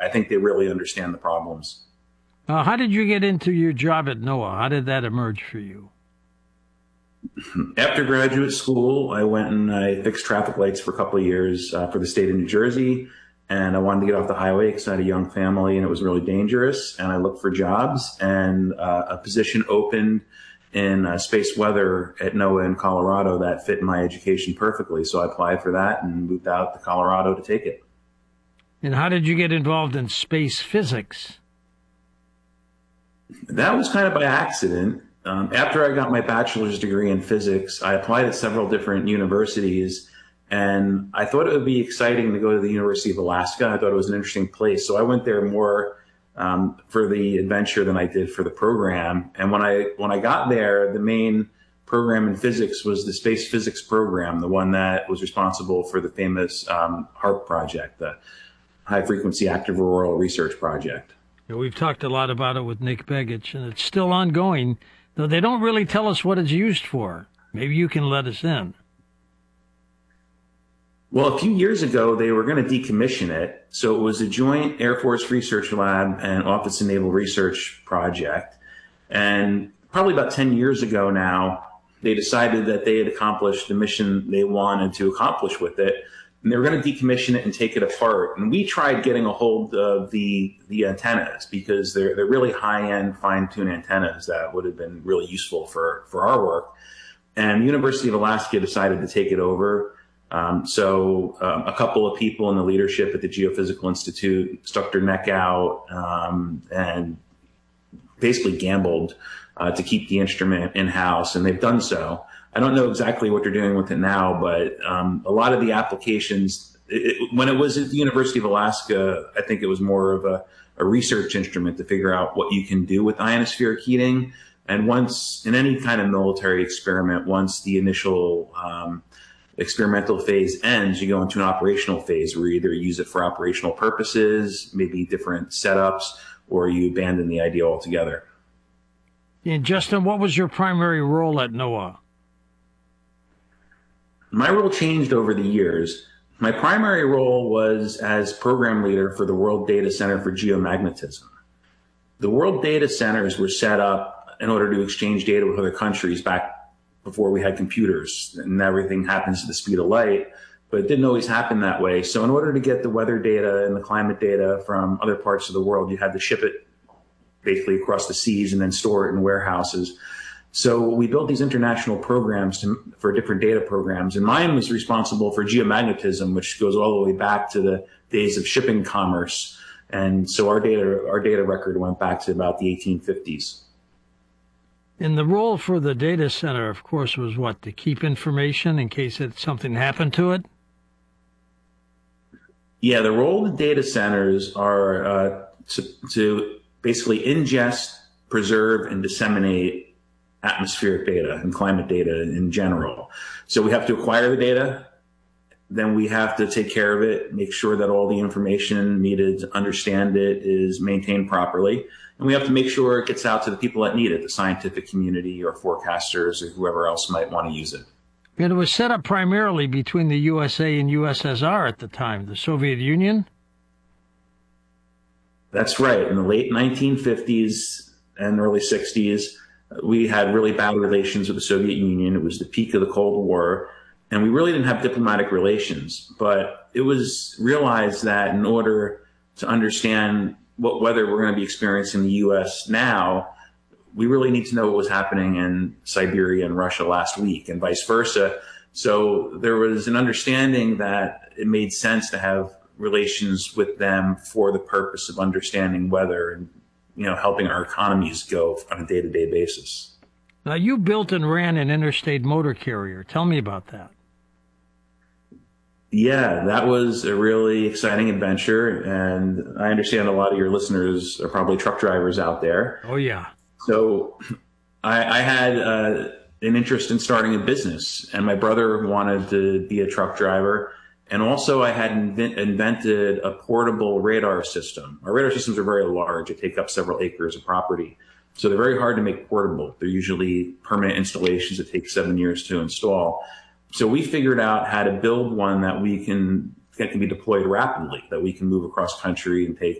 I think they really understand the problems. How did you get into your job at NOAA? How did that emerge for you? After graduate school, I went and I fixed traffic lights for a couple of years for the state of New Jersey. And I wanted to get off the highway because I had a young family and it was really dangerous. And I looked for jobs, and a position opened in space weather at NOAA in Colorado that fit my education perfectly. So I applied for that and moved out to Colorado to take it. And how did you get involved in space physics? That was kind of by accident. After I got my bachelor's degree in physics, I applied at several different universities, and I thought it would be exciting to go to the University of Alaska. I thought it was an interesting place. So I went there more for the adventure than I did for the program. And when I got there, the main program in physics was the space physics program, the one that was responsible for the famous HAARP project, the High Frequency Active Auroral Research Project. Yeah, we've talked a lot about it with Nick Begich, and it's still ongoing, though they don't really tell us what it's used for. Maybe you can let us in. Well, a few years ago, they were going to decommission it. So it was a joint Air Force Research Lab and Office of Naval Research project. And probably about 10 years ago now, they decided that they had accomplished the mission they wanted to accomplish with it. And they were going to decommission it and take it apart. And we tried getting a hold of the antennas because they're really high-end, fine-tuned antennas that would have been really useful for our work. And the University of Alaska decided to take it over. So a couple of people in the leadership at the Geophysical Institute stuck their neck out and basically gambled to keep the instrument in-house, and they've done so. I don't know exactly what they're doing with it now, but a lot of the applications, when it was at the University of Alaska, I think it was more of a research instrument to figure out what you can do with ionospheric heating. And once, in any kind of military experiment, once the initial experimental phase ends, you go into an operational phase where you either use it for operational purposes, maybe different setups, or you abandon the idea altogether. And Justin, what was your primary role at NOAA? My role changed over the years. My primary role was as program leader for the World Data Center for Geomagnetism. The World Data Centers were set up in order to exchange data with other countries back before we had computers, and everything happens at the speed of light, but it didn't always happen that way. So in order to get the weather data and the climate data from other parts of the world, you had to ship it basically across the seas and then store it in warehouses. So we built these international programs for different data programs, and mine was responsible for geomagnetism, which goes all the way back to the days of shipping commerce. And so our data record went back to about the 1850s. And the role for the data center, of course, was what? To keep information in case something happened to it? Yeah, the role of the data centers are to basically ingest, preserve, and disseminate atmospheric data and climate data in general. So we have to acquire the data, then we have to take care of it, make sure that all the information needed to understand it is maintained properly. And we have to make sure it gets out to the people that need it, the scientific community or forecasters or whoever else might want to use it. And it was set up primarily between the USA and USSR at the time, the Soviet Union? That's right. In the late 1950s and early 60s, we had really bad relations with the Soviet Union. It was the peak of the Cold War, and we really didn't have diplomatic relations. But it was realized that in order to understand what weather we're going to be experiencing in the U.S. now, we really need to know what was happening in Siberia and Russia last week and vice versa. So there was an understanding that it made sense to have relations with them for the purpose of understanding weather and, you know, helping our economies go on a day-to-day basis. Now, you built and ran an interstate motor carrier. Tell me about that. Yeah, that was a really exciting adventure, and I understand a lot of your listeners are probably truck drivers out there. Oh, yeah. So I had an interest in starting a business, and my brother wanted to be a truck driver. And also I had invented a portable radar system. Our radar systems are very large. They take up several acres of property. So they're very hard to make portable. They're usually permanent installations that take 7 years to install. So we figured out how to build one that can be deployed rapidly, that we can move across country and take